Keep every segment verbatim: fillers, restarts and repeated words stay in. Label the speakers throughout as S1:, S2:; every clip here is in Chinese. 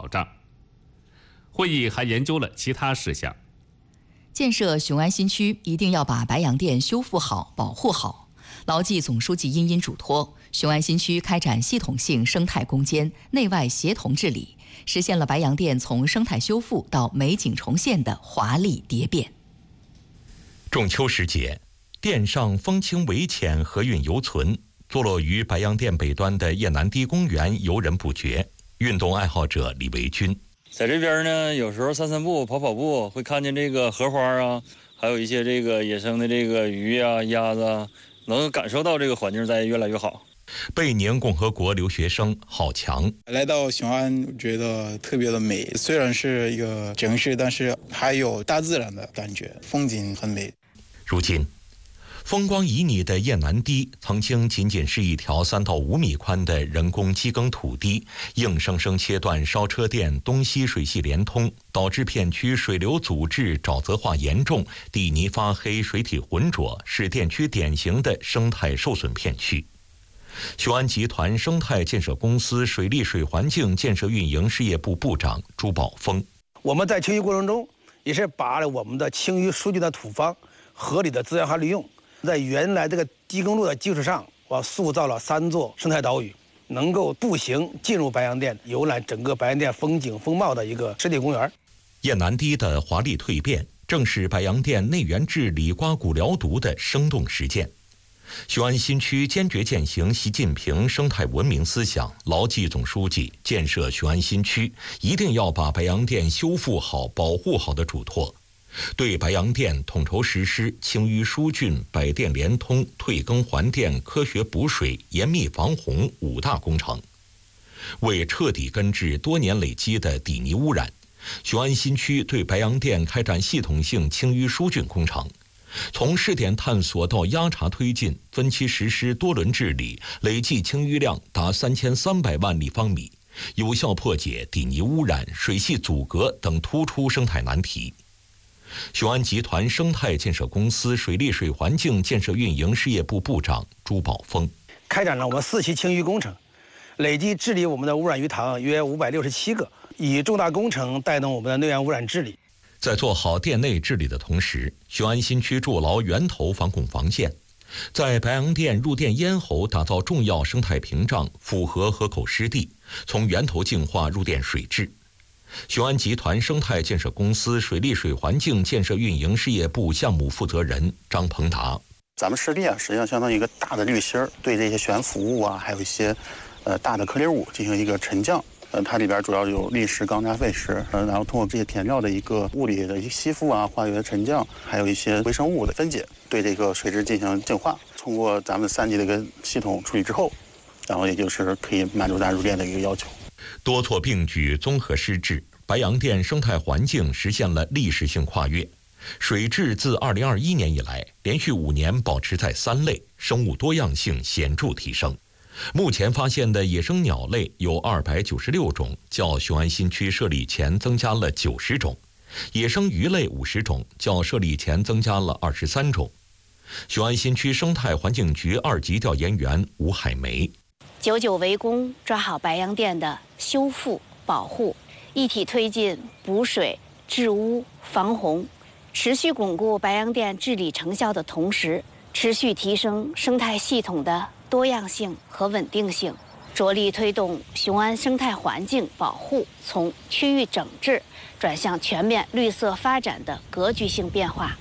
S1: 障。会议还研究了其他事项。
S2: 建设雄安新区一定要把白洋淀修复好、保护好。牢记总书记殷殷嘱托，雄安新区开展系统性生态攻坚、内外协同治理，实现了白洋淀从生态修复到美景重现的华丽蝶变。
S3: 中秋时节，淀上风清围浅，河韵犹存。坐落于白洋淀北端的雁南堤公园游人不绝。运动爱好者李维军
S4: 在这边呢，有时候散散步、跑跑步，会看见这个荷花啊，还有一些这个野生的这个鱼啊、鸭子啊，能感受到这个环境在越来越好。
S3: 贝宁共和国留学生郝强
S5: 来到雄安，觉得特别的美。虽然是一个城市，但是还有大自然的感觉，风景很美。
S3: 如今，风光旖旎的雁南堤曾经仅仅是一条三到五米宽的人工机耕土堤，硬生生切断烧车店东西水系连通，导致片区水流阻滞、沼泽化严重，地泥发黑、水体浑浊，是店区典型的生态受损片区。雄安集团生态建设公司水利水环境建设运营事业部部长朱宝峰：
S6: 我们在清淤过程中，也是把我们的清淤疏浚的土方合理的资源化利用。在原来这个堤耕路的基础上，我塑造了三座生态岛屿，能够步行进入白洋淀，游览整个白洋淀风景风貌的一个湿地公园。
S3: 雁南堤的华丽蜕变，正是白洋淀内源治理刮骨疗毒的生动实践。雄安新区坚决践行习近平生态文明思想，牢记总书记建设雄安新区一定要把白洋淀修复好、保护好的嘱托。对白洋淀统筹实施清淤疏浚、百电联通、退耕还电、科学补水、严密防洪五大工程，为彻底根治多年累积的底泥污染，雄安新区对白洋淀开展系统性清淤疏浚工程，从试点探索到压查推进，分期实施多轮治理，累计清淤量达三千三百万立方米，有效破解底泥污染、水系阻隔等突出生态难题。雄安集团生态建设公司水利水环境建设运营事业部部长朱宝峰：
S6: 开展了我们四期清淤工程，累计治理我们的污染鱼塘约五百六十七个，以重大工程带动我们的内源污染治理。
S3: 在做好店内治理的同时，雄安新区筑牢源头防控防线，在白洋淀入店咽喉打造重要生态屏障，符合河口湿地，从源头净化入店水质。雄安集团生态建设公司水利水环境建设运营事业部项目负责人张鹏达：
S7: 咱们湿地啊，实际上相当于一个大的滤芯儿，对这些悬浮物啊，还有一些呃大的颗粒物进行一个沉降。呃，它里边主要有砾石、钢渣、废石，呃，然后通过这些填料的一个物理的一个吸附啊、化学的沉降，还有一些微生物的分解，对这个水质进行净化。通过咱们三级的一个系统处理之后，然后也就是可以满足咱入店的一个要求。
S3: 多措并举，综合施治，白洋淀生态环境实现了历史性跨越。水质自二零二一年以来，连续五年保持在三类，生物多样性显著提升。目前发现的野生鸟类有二百九十六种，较雄安新区设立前增加了九十种；野生鱼类五十种，较设立前增加了二十三种。雄安新区生态环境局二级调研员吴海梅：
S8: 久久围攻，抓好白洋淀的修复保护，一体推进补水、治污、防洪，持续巩固白洋淀治理成效的同时，持续提升生态系统的多样性和稳定性，着力推动雄安生态环境保护从区域整治转向全面绿色发展的格局性变化。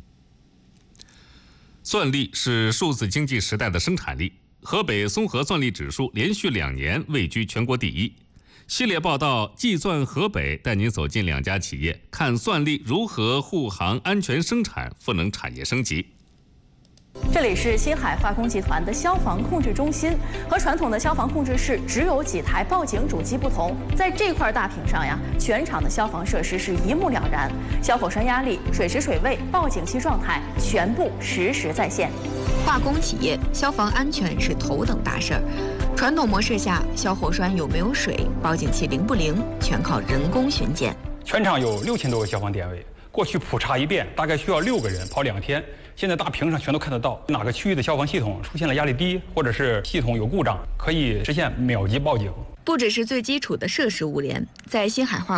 S1: 算力是数字经济时代的生产力，河北综合算力指数连续两年位居全国第一。系列报道计算河北带您走进两家企业，看算力如何护航安全生产、赋能产业升级。
S9: 这里是新海化工集团的消防控制中心，和传统的消防控制室只有几台报警主机不同，在这块大屏上呀，全场的消防设施是一目了然，消火栓压力、水时水位、报警器状态全部实时在线。
S10: 化工企业消防安全是头等大事儿，传统模式下，消火栓有没有水、报警器灵不灵，全靠人工巡检。
S11: 全场有六千多个消防点位，过去普查一遍大概需要六个人跑两天。现在大屏上全都看得到，哪个区域的消防系统出现了压力低，或者是系统有故障，可以实现秒级报警。
S10: 不只是最基础的设施物联，在新海化